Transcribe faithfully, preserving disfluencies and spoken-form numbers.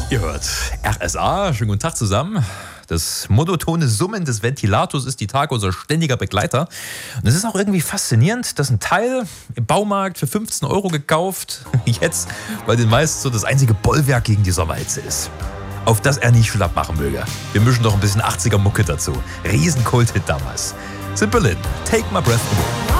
Ihr hört R S A, schönen guten Tag zusammen. Das monotone Summen des Ventilators ist die Tage unser ständiger Begleiter. Und es ist auch irgendwie faszinierend, dass ein Teil im Baumarkt für fünfzehn Euro gekauft, jetzt bei den meisten so das einzige Bollwerk gegen die Sommerhitze ist. Auf das er nicht schlapp machen möge. Wir mischen doch ein bisschen achtziger Mucke dazu. Riesenkult-Hit damals. Simple Lin, Take My Breath Away.